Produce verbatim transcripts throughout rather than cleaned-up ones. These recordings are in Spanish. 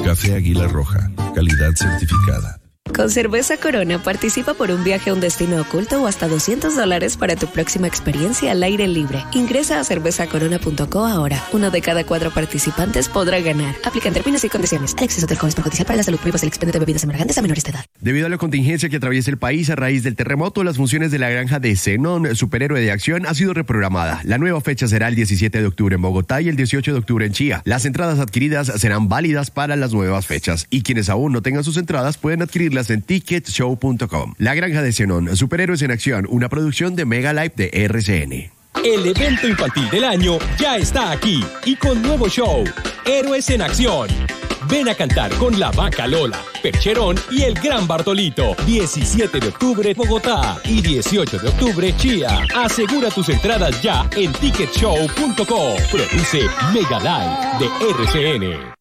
Café Águila Roja, calidad certificada. Con Cerveza Corona participa por un viaje a un destino oculto o hasta doscientos dólares para tu próxima experiencia al aire libre. Ingresa a cerveza corona punto co ahora. Uno de cada cuatro participantes podrá ganar. Aplican términos y condiciones. El exceso de alcohol es perjudicial para la salud. Prohíbas el expendio de bebidas embriagantes a menores de edad. Debido a la contingencia que atraviesa el país a raíz del terremoto, las funciones de la granja de Zenón, superhéroe de acción, ha sido reprogramada. La nueva fecha será el diecisiete de octubre en Bogotá y el dieciocho de octubre en Chía. Las entradas adquiridas serán válidas para las nuevas fechas y quienes aún no tengan sus entradas pueden adquirirlas en ticket show punto com. La granja de Zenón, superhéroes en acción, una producción de Mega Live de R C N. El evento infantil del año ya está aquí y con nuevo show, Héroes en Acción. Ven a cantar con la Vaca Lola, Percherón y el Gran Bartolito. diecisiete de octubre Bogotá y dieciocho de octubre Chía. Asegura tus entradas ya en ticket show punto com. Produce Mega Live de R C N.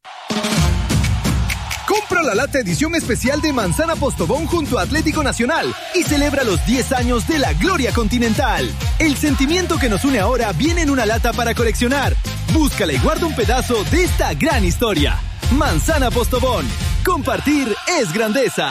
Compra la lata edición especial de Manzana Postobón junto a Atlético Nacional y celebra los diez años de la Gloria Continental. El sentimiento que nos une ahora viene en una lata para coleccionar. Búscala y guarda un pedazo de esta gran historia. Manzana Postobón. Compartir es grandeza.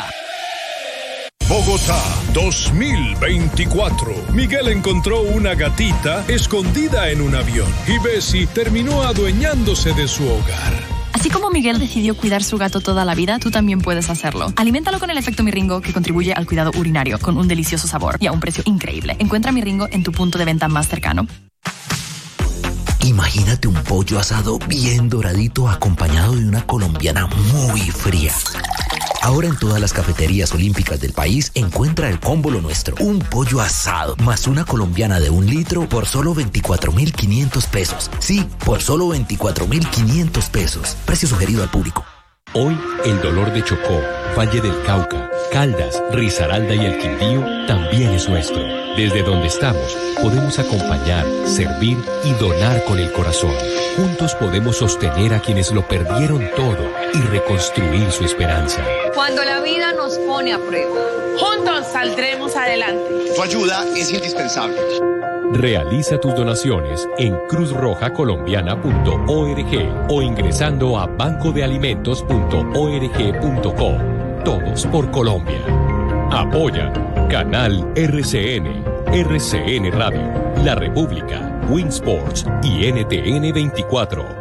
Bogotá dos mil veinticuatro. Miguel encontró una gatita escondida en un avión y Bessie terminó adueñándose de su hogar. Así como Miguel decidió cuidar su gato toda la vida, tú también puedes hacerlo. Aliméntalo con el efecto Miringo, que contribuye al cuidado urinario, con un delicioso sabor y a un precio increíble. Encuentra Miringo en tu punto de venta más cercano. Imagínate un pollo asado bien doradito acompañado de una colombiana muy fría. Ahora en todas las cafeterías olímpicas del país encuentra el combo Lo Nuestro. Un pollo asado más una colombiana de un litro por solo veinticuatro mil quinientos pesos. Sí, por solo veinticuatro mil quinientos pesos. Precio sugerido al público. Hoy el dolor de Chocó, Valle del Cauca, Caldas, Risaralda y el Quindío también es nuestro. Desde donde estamos podemos acompañar, servir y donar con el corazón. Juntos podemos sostener a quienes lo perdieron todo y reconstruir su esperanza. Cuando la vida nos pone a prueba, juntos saldremos adelante. Tu ayuda es indispensable. Realiza tus donaciones en cruz roja colombiana punto org o ingresando a banco de alimentos punto org punto co. Todos por Colombia. Apoya Canal R C N, R C N Radio, La República, Winsports y N T N veinticuatro.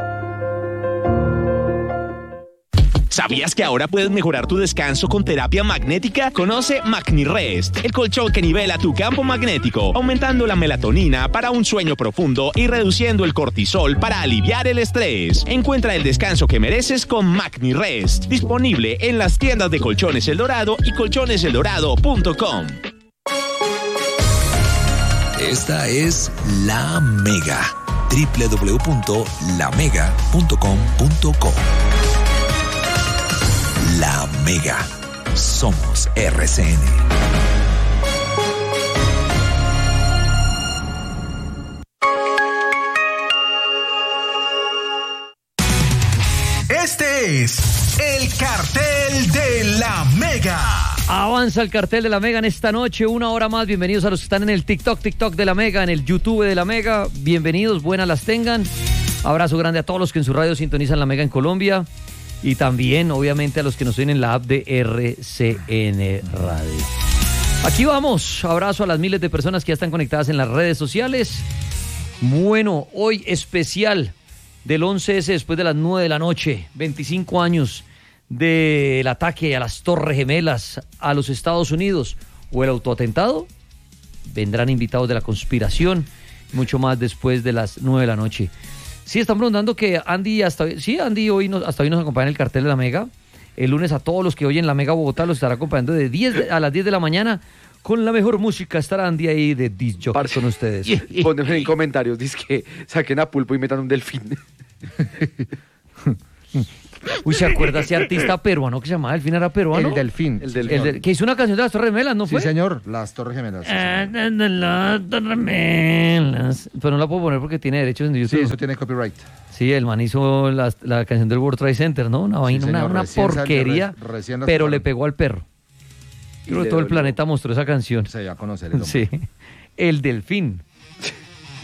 ¿Sabías que ahora puedes mejorar tu descanso con terapia magnética? Conoce MagniRest, el colchón que nivela tu campo magnético, aumentando la melatonina para un sueño profundo y reduciendo el cortisol para aliviar el estrés. Encuentra el descanso que mereces con MagniRest, disponible en las tiendas de Colchones El Dorado y colchones el dorado punto com. Esta es La Mega. doble u doble u doble u punto la mega punto com punto co. La Mega. Somos R C N. Este es el cartel de La Mega. Avanza el cartel de La Mega en esta noche, una hora más. Bienvenidos a los que están en el TikTok, TikTok de La Mega, en el YouTube de La Mega. Bienvenidos, buenas las tengan. Abrazo grande a todos los que en su radio sintonizan La Mega en Colombia. Y también, obviamente, a los que nos ven en la app de R C N Radio. Aquí vamos. Abrazo a las miles de personas que ya están conectadas en las redes sociales. Bueno, hoy especial del once ese después de las nueve de la noche. veinticinco años del ataque a las Torres Gemelas a los Estados Unidos. O el autoatentado. Vendrán invitados de la conspiración. Mucho más después de las nueve de la noche. Sí, están preguntando que Andy hasta hoy, sí, Andy hoy nos, hasta hoy nos acompaña en el cartel de La Mega. El lunes a todos los que oyen La Mega Bogotá los estará acompañando de diez a las diez de la mañana con la mejor música. Estará Andy ahí de disc jockey con ustedes. Ponme en comentarios, dice que saquen a Pulpo y metan un delfín. Uy, ¿se acuerda ese artista peruano que se llamaba Delfín? ¿Era peruano? El Delfín. El Delfín. El de, que hizo una canción de las Torres Gemelas, ¿no fue? Sí, señor, las Torres Gemelas. Sí, ah, de las Torres Gemelas. Pero no la puedo poner porque tiene derechos en YouTube. Sí, eso tiene copyright. Sí, el man hizo la, la canción del World Trade Center, ¿no? Una vaina, sí, una, una porquería, salió, re, recién pero le pegó al perro. Creo que todo el planeta mostró esa canción. Se dio a conocer el Sí, el Delfín.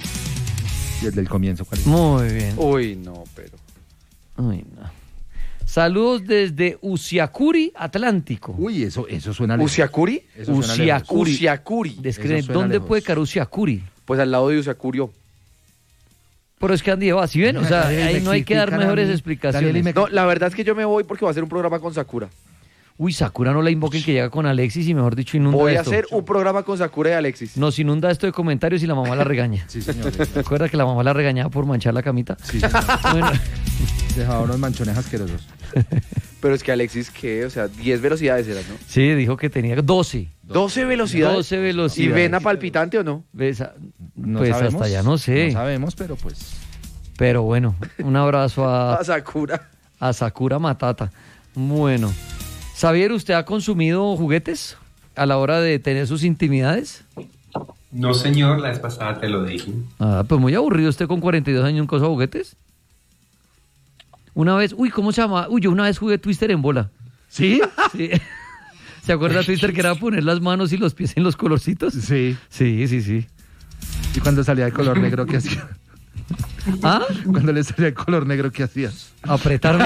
Y el del comienzo, ¿cuál es? Muy bien. Uy, no, pero... Uy, no. Saludos desde Usiacuri, Atlántico. Uy, eso, eso suena lejos. ¿Usiacuri? Eso suena Usiacuri. lejos. Usiacuri. Describe, suena ¿dónde lejos. puede caer Usiacuri? Pues al lado de Usiacurio. Pero es que Andy va, ¿sí ven? O sea, Daniel, ahí me no hay que dar critican a mejores mí. explicaciones. Daniel, y me- No, la verdad es que yo me voy porque va a hacer un programa con Sakura. Uy, Sakura no la invoquen que llega con Alexis y mejor dicho inunda Voy a esto. hacer un programa con Sakura y Alexis. Nos inunda esto de comentarios y la mamá la regaña. Sí, señor. ¿Recuerda que la mamá la regañaba por manchar la camita? Sí, señor. Bueno, Dejaba unos manchones asquerosos. Pero es que Alexis, ¿qué? O sea, diez velocidades eran, ¿no? sí, dijo que tenía doce. doce velocidades. doce ¿Y velocidades. vena palpitante o no? ¿Ves? Ah, No pues sabemos, hasta ya no sé. No sabemos, pero pues... Pero bueno, un abrazo a, A Sakura. a Sakura Matata. Bueno. ¿Xavier, usted ha consumido juguetes a la hora de tener sus intimidades? No, señor, la vez pasada te lo dije. Ah, pues muy aburrido usted con cuarenta y dos años en cosa de juguetes. Una vez, uy, ¿cómo se llama? Uy, yo una vez jugué Twister en bola. ¿Sí? Sí. ¿Se acuerda Twister que era poner las manos y los pies en los colorcitos? Sí. Sí, sí, sí. ¿Y cuando salía el color negro, qué hacía? ¿Ah? Cuando le salía el color negro, ¿qué hacías? Apretarme.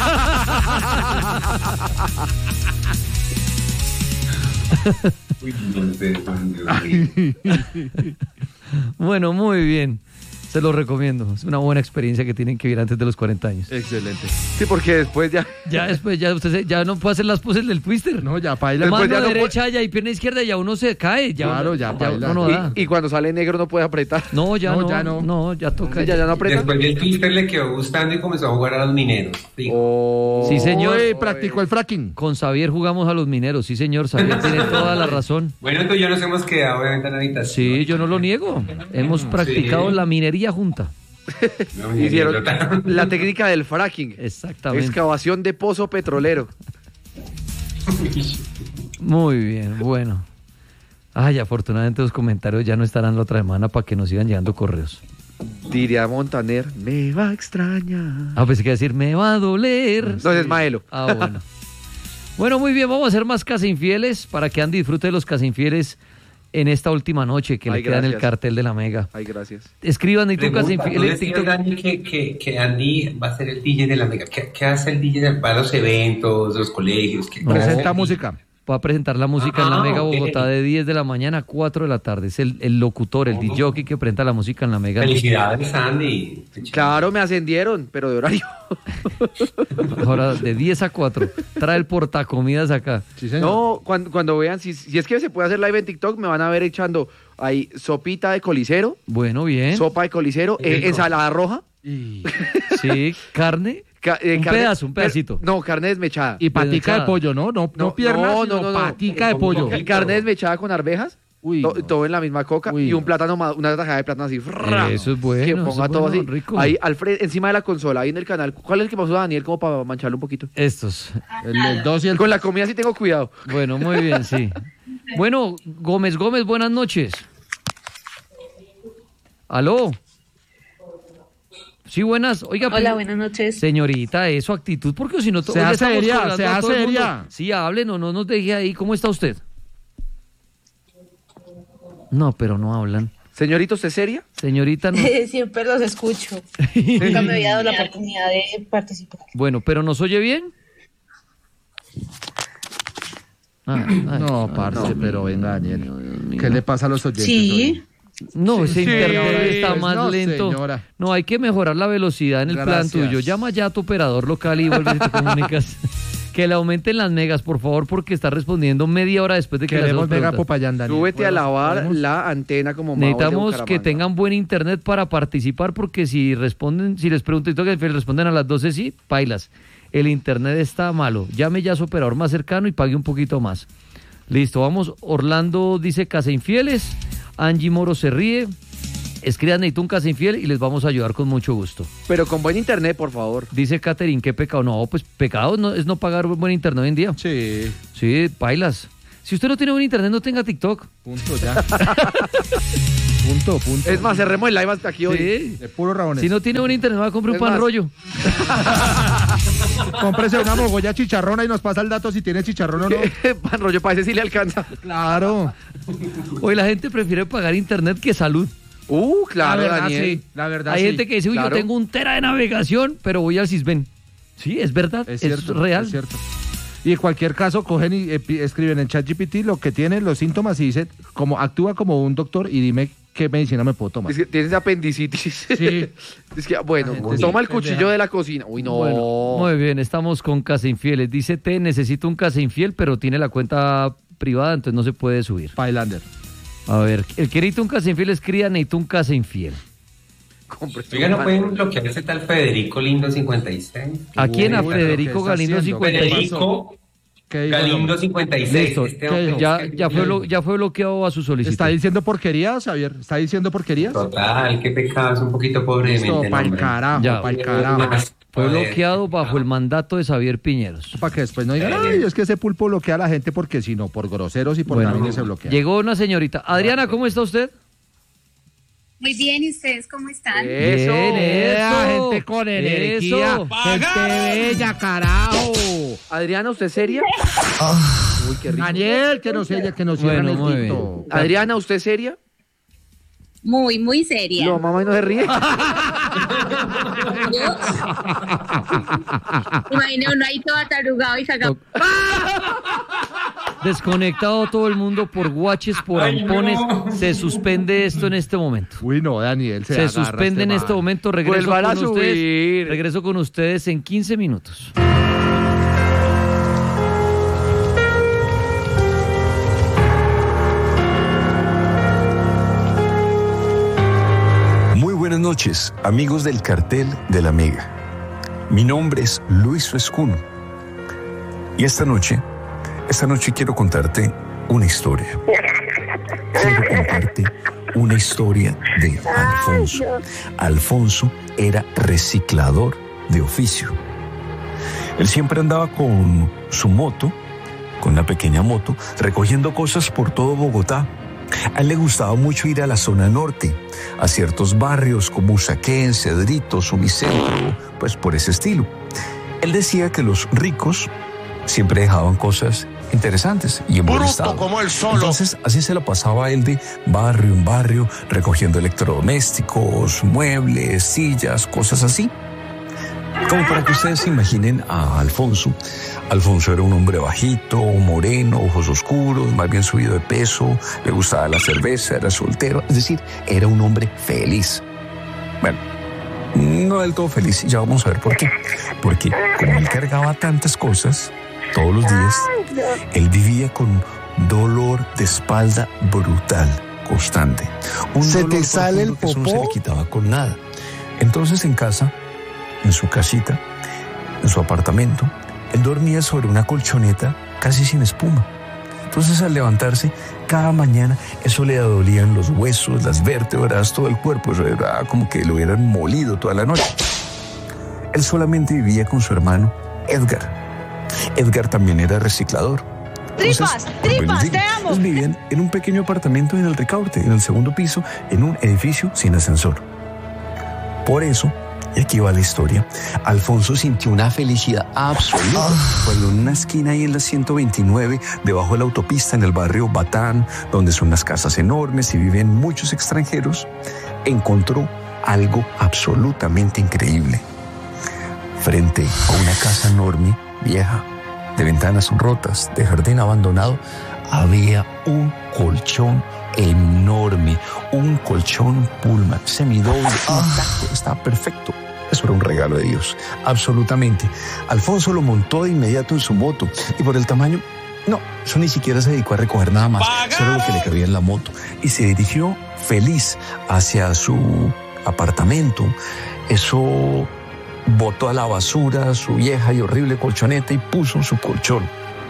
Uy, no sé, Dios mío. Bueno, muy bien. Se lo recomiendo. Es una buena experiencia que tienen que vivir antes de los cuarenta años. Excelente. Sí, porque después ya... Ya después, ya usted se- ya no puede hacer las poses del Twister. No, ya paila. Mano ya no derecha ya y pierna izquierda ya uno se cae. Ya Claro, uno- ya baila. uno no da. Y, y cuando sale negro no puede apretar. No, ya no, No, ya ya no. no. ya toca. Sí, ya, ya no aprieta. Después del Twister le quedó gustando y comenzó a jugar a los mineros. Digo, Oh. Sí, señor. Uy, practicó el fracking. Con Xavier jugamos a los mineros. Sí, señor. Xavier tiene toda la razón. Bueno, tú y yo nos hemos quedado obviamente en la habitación. Sí, yo no lo niego. Hemos practicado Sí. la minería junta. No, Hicieron idiota. la técnica del fracking. Exactamente. Excavación de pozo petrolero. Muy bien, bueno. Ay, afortunadamente los comentarios ya no estarán la otra semana para que nos sigan llegando correos. Diría Montaner, me va a extrañar. Ah, pensé que iba a decir, me va a doler. No, es Maelo. Ah, bueno. Bueno, muy bien, vamos a hacer más Casa Infieles para que Andy disfrute de los Casa Infieles en esta última noche que Ay, le queda en el gracias. cartel de la Mega. Ay, gracias. Escriban y tu Casa Pregunta, tú Infieles en decías, TikTok. Dani, que, que, que Andy va a ser el D J de la Mega. ¿Qué, qué hace el D J para los eventos, los colegios? ¿Qué, No. Presenta música. Va a presentar la música en la Ah, Mega ok. Bogotá de diez de la mañana a cuatro de la tarde. Es el, el locutor, el Oh. D J que presenta la música en la Mega. Felicidades, Andy. Claro, me ascendieron, pero de horario. Ahora de diez a cuatro. Trae el portacomidas acá. Sí, señor. No, cuando, cuando vean, si, si es que se puede hacer live en TikTok, me van a ver echando ahí sopita de colicero, Bueno, bien. sopa de colicero, Qué eh, rico. ensalada roja. Y, Sí, carne. ca- eh, Un carne- pedazo, un pedacito. per- no, carne desmechada. y patica Desmechada. de pollo, ¿no? No, no, No, piernas, no, sino no, no, no. patica de pollo. Y carne desmechada con arvejas. Uy, to- no. todo en la misma coca. Uy, y un no. plátano, ma- una tajada de plátano así. frrra, Eso es bueno, Que eso ponga es todo bueno, así. rico. Ahí al frente, encima de la consola, ahí en el canal. ¿Cuál es el que pasó a Daniel? Como para mancharlo un poquito. Estos. El, el dos y el... Con la comida sí tengo cuidado. Bueno, muy bien, sí. Bueno, Gómez Gómez, buenas noches. ¿Aló? Sí, buenas. Oiga, Hola, pues, buenas noches. señorita, es su actitud, porque si no... to- Sea hoy estamos seria, colgando sea a todo el mundo. seria. Sí, hable, no, no nos deje ahí. ¿Cómo está usted? No, pero no hablan. Señorito, ¿usted es seria? Señorita, no. Siempre los escucho. Nunca me había dado la oportunidad de participar. Bueno, ¿pero nos oye bien? Ah, ay, No, ay, parce, no, pero venga, Daniel. Dios mío. ¿Qué le pasa a los oyentes? Sí. hoy? No, ese Sí, internet está pues más no, lento. señora. No, hay que mejorar la velocidad en el Gracias. plan tuyo. Llama ya a tu operador local y vuelve y te comunicas. Que le aumenten las megas, por favor, porque está respondiendo media hora después de que le Queremos hacemos Mega preguntas. Popayán, Daniel. Súbete a lavar ¿Podemos? la antena como Mao de Necesitamos que Bucaramanga. tengan buen internet para participar, porque si responden, si les pregunto y todo, que responden a las doce, sí, pailas. El internet está malo. Llame ya a su operador más cercano y pague un poquito más. Listo, vamos. Orlando dice Casa Infieles. Angie Moro se ríe. Escriban necesito un Casa Infiel y les vamos a ayudar con mucho gusto. Pero con buen internet, por favor. Dice Catherine, ¿qué pecado? No, pues pecado no, es no pagar buen internet hoy en día. Sí. Sí, pailas. Si usted no tiene buen internet, no tenga TikTok. Punto, ya. punto, punto. Es más, cerremos el live hasta aquí hoy. Sí. De puro rabones. Si no tiene buen internet, va a comprar un Es pan más. rollo. Cómprese una mogolla chicharrona y nos pasa el dato si tiene chicharrón o no. Pan rollo, para ese sí le alcanza. Claro. Hoy la gente prefiere pagar internet que salud. Uh, claro, la verdad, Daniel. sí. La verdad, Hay sí. gente que dice, uy, claro. yo tengo un tera de navegación, pero voy al Cisben. Sí, es verdad, es, Es es cierto, real. es cierto. Y en cualquier caso, cogen y eh, escriben en ChatGPT lo que tiene, los síntomas, y dicen, como, actúa como un doctor y dime qué medicina me puedo tomar. Es que tienes apendicitis. Sí. Es que, bueno, Uy, toma el pendeja. cuchillo de la cocina. Uy, no. Bueno, muy bien, estamos con Casa Infieles. Dice T, necesito un Casa Infiel, pero tiene la cuenta privada, entonces no se puede subir. Pailander. A ver, el que necesita un Casa Infiel escriba, necesito un Casa Infiel. Oiga, ¿no pueden bloquear ese tal Federico Lindo cincuenta y seis? ¿A quién? A Uy, Federico ¿qué está Galindo haciendo? cincuenta y seis. Federico ¿Qué dijo? Galindo cincuenta y seis. Listo, Este hombre ya, es que- ya, fue blo- ya fue bloqueado a su solicitud. ¿Está diciendo porquerías, Javier? ¿Está diciendo porquerías? Total, qué pecado, es un poquito pobre de Listo, mente. pa'l hombre. carajo, Ya. pa'l carajo. Fue Joder. bloqueado bajo el mandato de Xavier Piñeros. Para que después no digan, ay, es que ese pulpo bloquea a la gente porque si no, por groseros y por Bueno, también se bloquea. llegó una señorita. Adriana, ¿cómo está usted? Muy bien, ¿y ustedes cómo están? Eso, Bien, eso, gente con energía, eso. gente bella, carajo. Adriana, ¿usted es seria? Uy, qué rico. Daniel, que nos ella, que nos cierran Bueno, muy el bien. tito. Adriana, ¿usted es seria? Muy, muy seria. No, mamá, y no se ríe. Imagina uno ahí todo atarugado y saca... Desconectado todo el mundo por guaches, por Ay, ampones. no. Se suspende esto en este momento. Uy, no, Daniel, se, Se agarra suspende en man. este momento. Regreso Vuelvan a con ustedes. subir. Regreso con ustedes en quince minutos. Muy buenas noches, amigos del cartel de la Mega. Mi nombre es Luis Rescuno. Y esta noche, esta noche quiero contarte una historia. Quiero contarte una historia de Alfonso. Alfonso era reciclador de oficio. Él siempre andaba con su moto, con una pequeña moto, recogiendo cosas por todo Bogotá. A él le gustaba mucho ir a la zona norte, a ciertos barrios como Usaquén, Cedritos, Unicentro, pues por ese estilo. Él decía que los ricos siempre dejaban cosas interesantes y en buen estado. como él solo. Entonces, así se lo pasaba él de barrio en barrio, recogiendo electrodomésticos, muebles, sillas, cosas así. Como para que ustedes se imaginen a Alfonso. Alfonso era un hombre bajito, moreno, ojos oscuros, más bien subido de peso, le gustaba la cerveza, era soltero, es decir, era un hombre feliz. Bueno, no del todo feliz, ya vamos a ver por qué. Porque como él cargaba tantas cosas todos los días, él vivía con dolor de espalda brutal, constante. Un ¿Se dolor te sale el profundo que eso no se popó? le quitaba con nada. Entonces en casa, en su casita, en su apartamento, él dormía sobre una colchoneta casi sin espuma. Entonces al levantarse cada mañana, eso le dolían los huesos, las vértebras, todo el cuerpo. Eso era como que lo hubieran molido toda la noche. Él solamente vivía con su hermano Edgar. Edgar también era reciclador. Tripas, tripas, te amo. Ellos vivían en un pequeño apartamento en el Ricaurte, en el segundo piso, en un edificio sin ascensor. Por eso, y aquí va la historia, Alfonso sintió una felicidad absoluta cuando en una esquina ahí en la ciento veintinueve, debajo de la autopista en el barrio Batán, donde son unas casas enormes y viven muchos extranjeros, encontró algo absolutamente increíble. Frente a una casa enorme, vieja, de ventanas rotas, de jardín abandonado, había un colchón enorme, un colchón Pullman, semidoble, intacto, estaba perfecto. Eso era un regalo de Dios, absolutamente. Alfonso lo montó de inmediato en su moto y por el tamaño, no, eso ni siquiera se dedicó a recoger nada más. Eso era lo que le cabía en la moto. Y se dirigió feliz hacia su apartamento. Eso botó a la basura su vieja y horrible colchoneta y puso su colchón.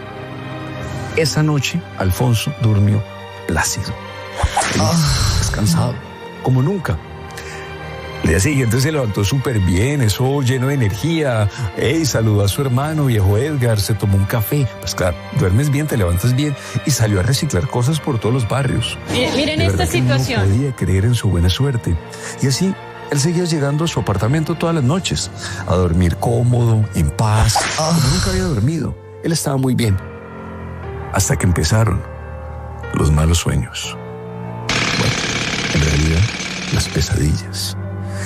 Esa noche, Alfonso durmió plácido, feliz, descansado, como nunca. El día siguiente se levantó súper bien, eso lleno de energía. Ey, saludó a su hermano, viejo Edgar, se tomó un café. Pues claro, duermes bien, te levantas bien y salió a reciclar cosas por todos los barrios. Miren, miren De esta verdad que situación. no podía creer en su buena suerte. Y así, él seguía llegando a su apartamento todas las noches, a dormir cómodo, en paz, como nunca había dormido. Él estaba muy bien. Hasta que empezaron los malos sueños. Bueno, en realidad, las pesadillas.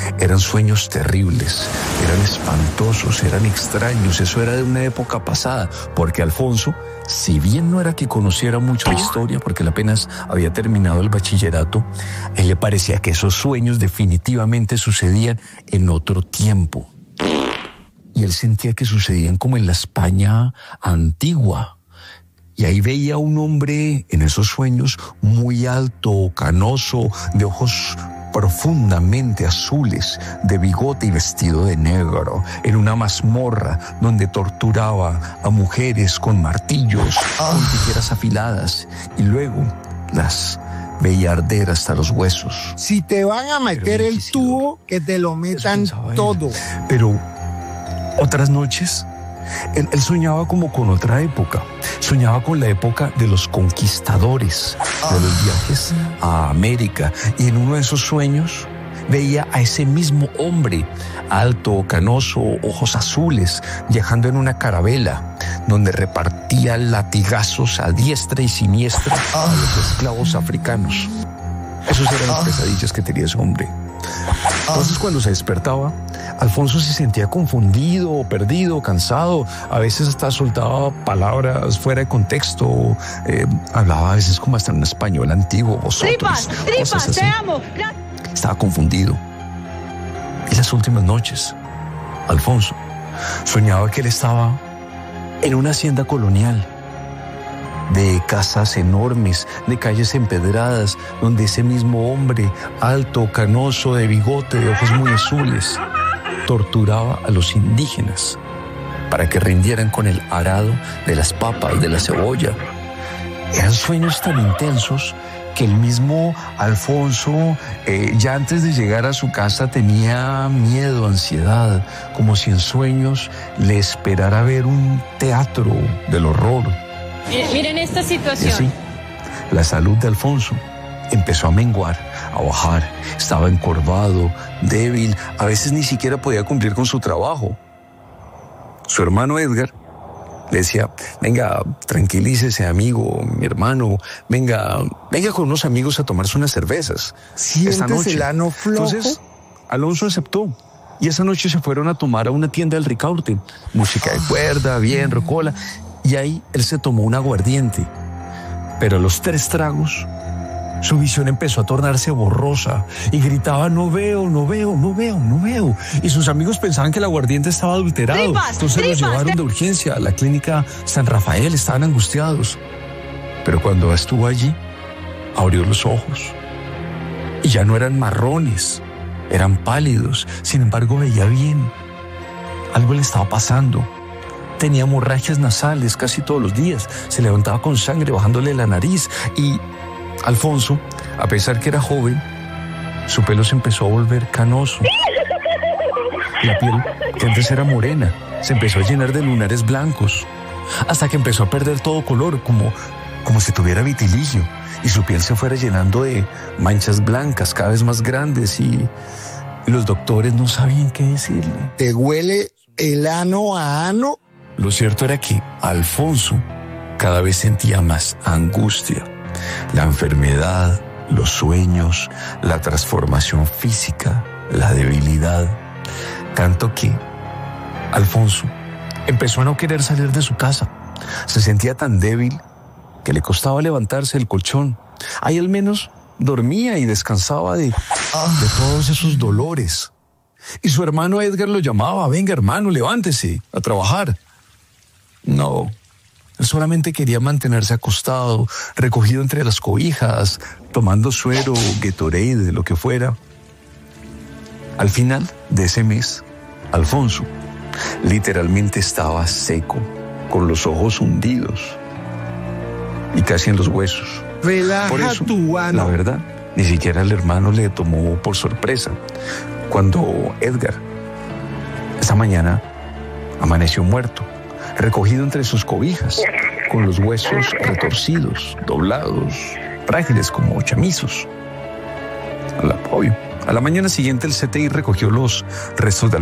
Eran sueños terribles, eran espantosos, eran extraños. Eso era de una época pasada, porque Alfonso, si bien no era que conociera mucho la historia, porque él apenas había terminado el bachillerato, a él le parecía que esos sueños definitivamente sucedían en otro tiempo. Y él sentía que sucedían como en la España antigua. Y ahí veía a un hombre en esos sueños muy alto, canoso, de ojos profundamente azules, de bigote y vestido de negro, en una mazmorra donde torturaba a mujeres con martillos, con tijeras afiladas, y luego las veía arder hasta los huesos. Si te van a meter el tubo, que te lo metan todo. Pero otras noches, Él, él soñaba como con otra época. Soñaba con la época de los conquistadores, de los viajes a América. Y en uno de esos sueños veía a ese mismo hombre, alto, canoso, ojos azules, viajando en una carabela, donde repartía latigazos a diestra y siniestra a los esclavos africanos. Esos eran las pesadillas que tenía ese hombre. Entonces, cuando se despertaba, Alfonso se sentía confundido, perdido, cansado. A veces hasta soltaba palabras fuera de contexto. Eh, hablaba a veces como hasta en un español antiguo. Vosotros, tripas, tripas, te amo. Estaba confundido. Y las últimas noches, Alfonso soñaba que él estaba en una hacienda colonial, de casas enormes, de calles empedradas, donde ese mismo hombre, alto, canoso, de bigote, de ojos muy azules, torturaba a los indígenas para que rindieran con el arado de las papas, de la cebolla. Eran sueños tan intensos que el mismo Alfonso, eh, ya antes de llegar a su casa, tenía miedo, ansiedad, como si en sueños le esperara ver un teatro del horror. Miren esta situación. Y así, la salud de Alfonso empezó a menguar, a bajar. Estaba encorvado, débil, a veces ni siquiera podía cumplir con su trabajo. Su hermano Edgar le decía: venga, tranquilícese, amigo, mi hermano, venga, venga con unos amigos a tomarse unas cervezas esta noche. El ano flojo. Entonces, Alonso aceptó. Y esa noche se fueron a tomar a una tienda del Ricaurte. Música de cuerda, bien, rocola. Y ahí él se tomó un aguardiente. Pero a los tres tragos, su visión empezó a tornarse borrosa y gritaba: no veo, no veo, no veo, no veo. Y sus amigos pensaban que el aguardiente estaba adulterado. Tripas, Entonces tripas, lo llevaron de urgencia a la clínica San Rafael. Estaban angustiados. Pero cuando estuvo allí, abrió los ojos. Y ya no eran marrones, eran pálidos. Sin embargo, veía bien. Algo le estaba pasando. Tenía hemorragias nasales casi todos los días. Se levantaba con sangre bajándole la nariz. Y Alfonso, a pesar que era joven, su pelo se empezó a volver canoso. La piel, que antes era morena, se empezó a llenar de lunares blancos, hasta que empezó a perder todo color, como, como si tuviera vitiligo. Y su piel se fuera llenando de manchas blancas cada vez más grandes. Y, y los doctores no sabían qué decirle. ¿Te huele el ano a ano? Lo cierto era que Alfonso cada vez sentía más angustia. La enfermedad, los sueños, la transformación física, la debilidad. Tanto que Alfonso empezó a no querer salir de su casa. Se sentía tan débil que le costaba levantarse del colchón. Ahí al menos dormía y descansaba de, de todos esos dolores. Y su hermano Edgar lo llamaba: venga, hermano, levántese a trabajar. No, él solamente quería mantenerse acostado, recogido entre las cobijas, tomando suero, Gatorade, lo que fuera. Al final de ese mes, Alfonso literalmente estaba seco, con los ojos hundidos y casi en los huesos. Relaja Por eso, tu ano. la verdad, ni siquiera el hermano le tomó por sorpresa cuando Edgar esa mañana amaneció muerto, recogido entre sus cobijas, con los huesos retorcidos, doblados, frágiles como chamizos. A la, obvio, a la mañana siguiente el C T I recogió los restos de